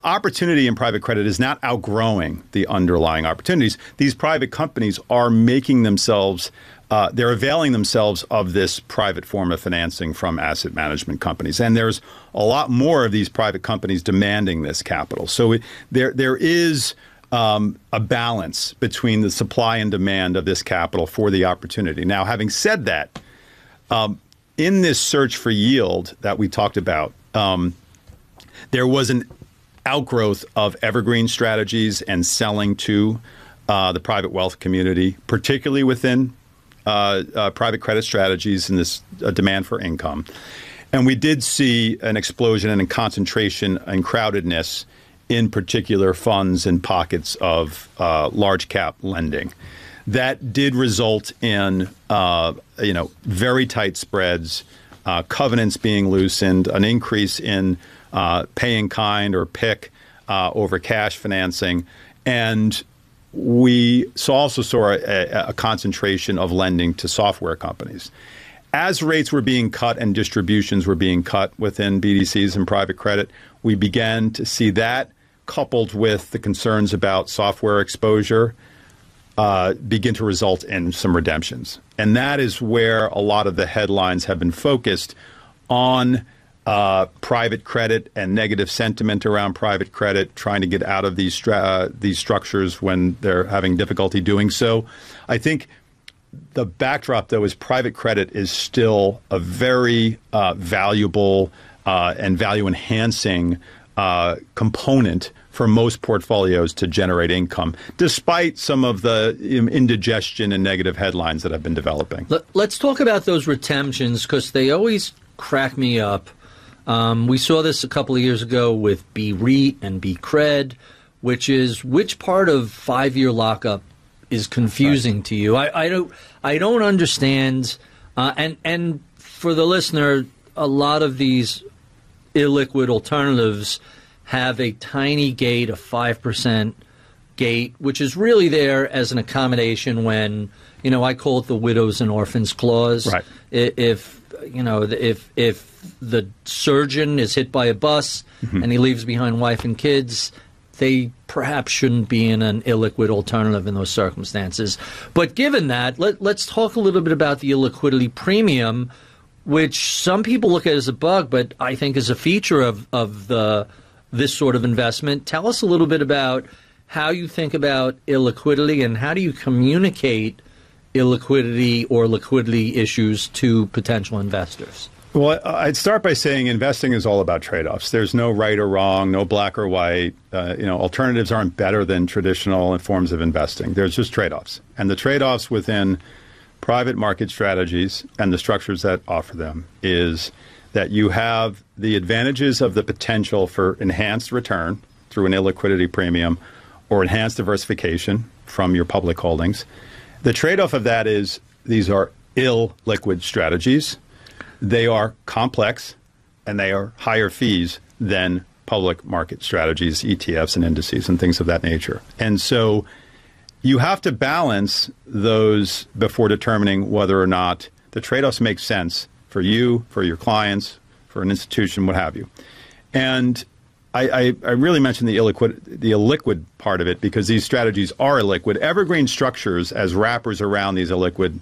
opportunity in private credit is not outgrowing the underlying opportunities. These private companies are making themselves, they're availing themselves of this private form of financing from asset management companies. And there's a lot more of these private companies demanding this capital. So there is a balance between the supply and demand of this capital for the opportunity. Now, having said that, in this search for yield that we talked about, there was an outgrowth of evergreen strategies and selling to the private wealth community, particularly within private credit strategies and this demand for income. And we did see an explosion and a concentration and crowdedness in particular funds and pockets of large cap lending. That did result in very tight spreads, covenants being loosened, an increase in pay in kind or PIK over cash financing, and we also saw a concentration of lending to software companies. As rates were being cut and distributions were being cut within BDCs and private credit, we began to see that, coupled with the concerns about software exposure, begin to result in some redemptions. And that is where a lot of the headlines have been focused on private credit and negative sentiment around private credit, trying to get out of these structures when they're having difficulty doing so. I think the backdrop, though, is private credit is still a very valuable and value-enhancing component for most portfolios to generate income, despite some of the indigestion and negative headlines that have been developing. Let's talk about those retentions, because they always crack me up. We saw this a couple of years ago with BREIT and BCRED, which part of 5-year lockup is confusing to you? I don't understand. And for the listener, a lot of these illiquid alternatives have a tiny gate, a 5% gate, which is really there as an accommodation when, I call it the widows and orphans clause. Right. If the surgeon is hit by a bus and he leaves behind wife and kids, they perhaps shouldn't be in an illiquid alternative in those circumstances. But given that, let's talk a little bit about the illiquidity premium, which some people look at as a bug, but I think is a feature of this sort of investment. Tell us a little bit about how you think about illiquidity and how do you communicate illiquidity or liquidity issues to potential investors? Well, I'd start by saying investing is all about trade-offs. There's no right or wrong, no black or white. Alternatives aren't better than traditional forms of investing. There's just trade-offs. And the trade-offs within private market strategies and the structures that offer them is that you have the advantages of the potential for enhanced return through an illiquidity premium or enhanced diversification from your public holdings. The trade-off of that is these are illiquid strategies. They are complex, and they are higher fees than public market strategies, ETFs and indices and things of that nature. And so you have to balance those before determining whether or not the trade-offs make sense for you, for your clients, for an institution, what have you. And I really mentioned the illiquid part of it because these strategies are illiquid. Evergreen structures as wrappers around these illiquid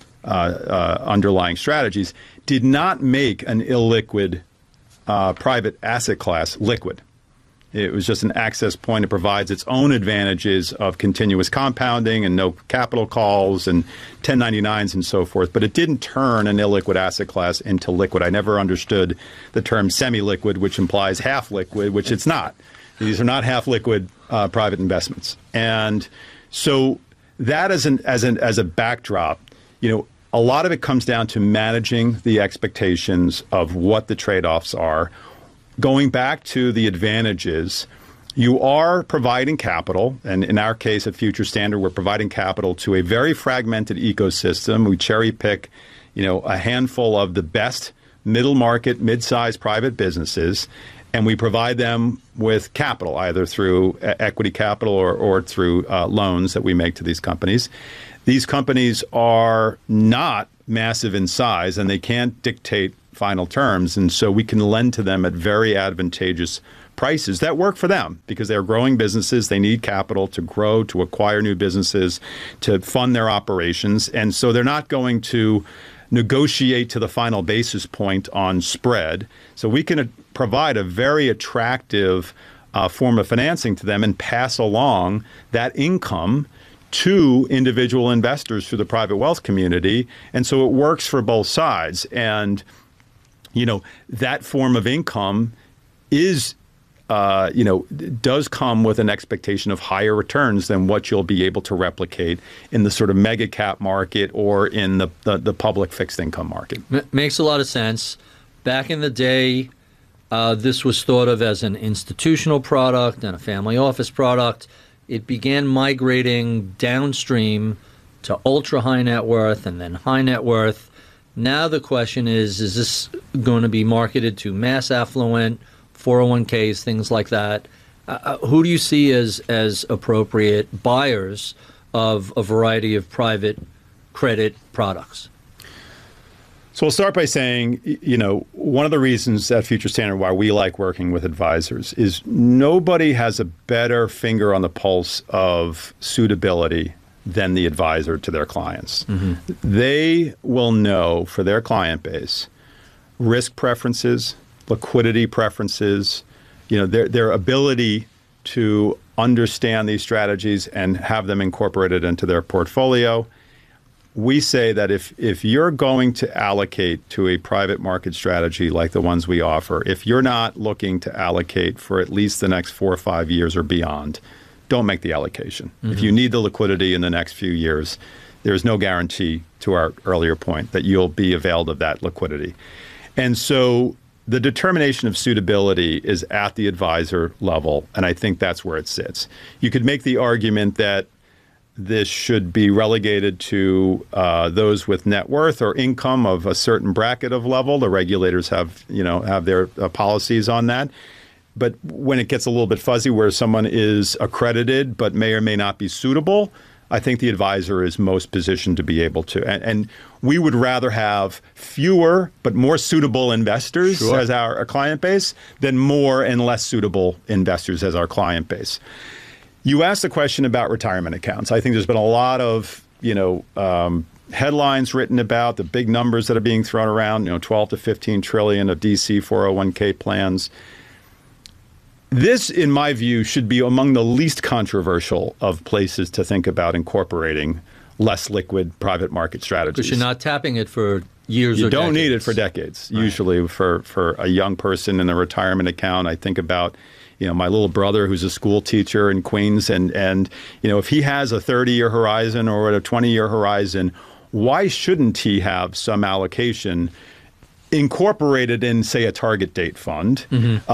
underlying strategies did not make an illiquid private asset class liquid. It was just an access point. It provides its own advantages of continuous compounding and no capital calls and 1099s and so forth. But it didn't turn an illiquid asset class into liquid. I never understood the term semi-liquid, which implies half liquid, which it's not. These are not half liquid private investments. And so that as a backdrop, a lot of it comes down to managing the expectations of what the trade-offs are. Going back to the advantages, you are providing capital, and in our case at Future Standard, we're providing capital to a very fragmented ecosystem. We cherry pick, a handful of the best middle market, mid-sized private businesses, and we provide them with capital, either through equity capital or through loans that we make to these companies. These companies are not massive in size, and they can't dictate final terms, and so we can lend to them at very advantageous prices that work for them because they're growing businesses. They need capital to grow, to acquire new businesses, to fund their operations. And so they're not going to negotiate to the final basis point on spread. So we can provide a very attractive form of financing to them and pass along that income to individual investors through the private wealth community. And so it works for both sides. And, you know, that form of income is, does come with an expectation of higher returns than what you'll be able to replicate in the sort of mega cap market or in the public fixed income market. Makes a lot of sense. Back in the day, this was thought of as an institutional product and a family office product. It began migrating downstream to ultra high net worth and then high net worth. Now the question is this going to be marketed to mass affluent, 401ks, things like that? Who do you see as appropriate buyers of a variety of private credit products? So I'll start by saying, one of the reasons at Future Standard why we like working with advisors is nobody has a better finger on the pulse of suitability than the advisor to their clients. Mm-hmm. They will know for their client base risk preferences, liquidity preferences, their ability to understand these strategies and have them incorporated into their portfolio. We say that if you're going to allocate to a private market strategy like the ones we offer, if you're not looking to allocate for at least the next 4 or 5 years or beyond, don't make the allocation. Mm-hmm. If you need the liquidity in the next few years, there's no guarantee, to our earlier point, that you'll be availed of that liquidity. And so the determination of suitability is at the advisor level, and I think that's where it sits. You could make the argument that this should be relegated to those with net worth or income of a certain bracket of level. The regulators have their policies on that. But when it gets a little bit fuzzy where someone is accredited but may or may not be suitable, I think the advisor is most positioned to be able to. And we would rather have fewer but more suitable investors Sure. as our client base than more and less suitable investors as our client base. You asked the question about retirement accounts. I think there's been a lot of, headlines written about the big numbers that are being thrown around, 12 to 15 trillion of DC 401k plans. This, in my view, should be among the least controversial of places to think about incorporating less liquid private market strategies. Because you're not tapping it for years or decades. You don't need it for decades. Right. Usually for a young person in a retirement account, I think about my little brother who's a school teacher in Queens, and if he has a 30-year horizon or a 20-year horizon, why shouldn't he have some allocation incorporated in, say, a target date fund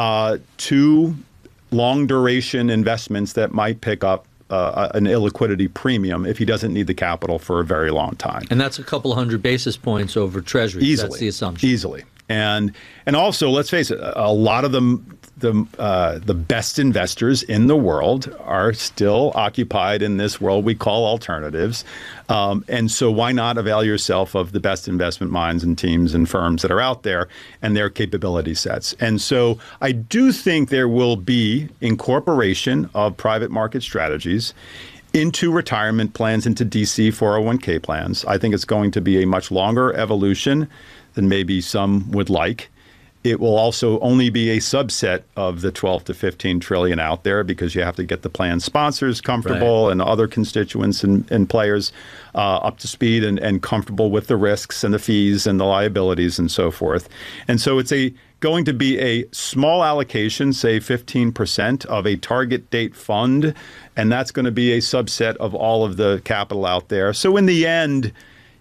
to long-duration investments that might pick up an illiquidity premium if he doesn't need the capital for a very long time? And that's a couple 100 basis points over Treasuries. Easily. That's the assumption. Easily. And also, let's face it, a lot of the best investors in the world are still occupied in this world we call alternatives. And so why not avail yourself of the best investment minds and teams and firms that are out there and their capability sets? And so I do think there will be incorporation of private market strategies into retirement plans, into DC 401k plans. I think it's going to be a much longer evolution than maybe some would like. It will also only be a subset of the 12 to 15 trillion out there because you have to get the plan sponsors comfortable Right. and other constituents and players up to speed and comfortable with the risks and the fees and the liabilities and so forth. And so it's going to be a small allocation, say 15% of a target date fund, and that's going to be a subset of all of the capital out there. So in the end,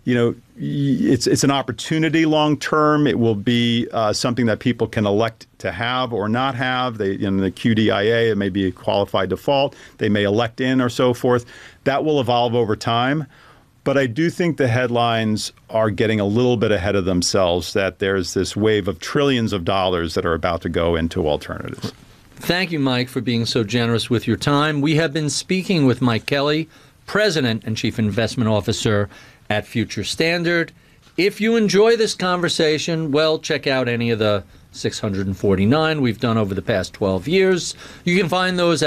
it's an opportunity long term. It will be something that people can elect to have or not have. In the QDIA, it may be a qualified default. They may elect in or so forth. That will evolve over time. But I do think the headlines are getting a little bit ahead of themselves, that there's this wave of trillions of dollars that are about to go into alternatives. Thank you, Mike, for being so generous with your time. We have been speaking with Mike Kelly, President and Chief Investment Officer at Future Standard. If you enjoy this conversation, well, check out any of the 649 we've done over the past 12 years. You can find those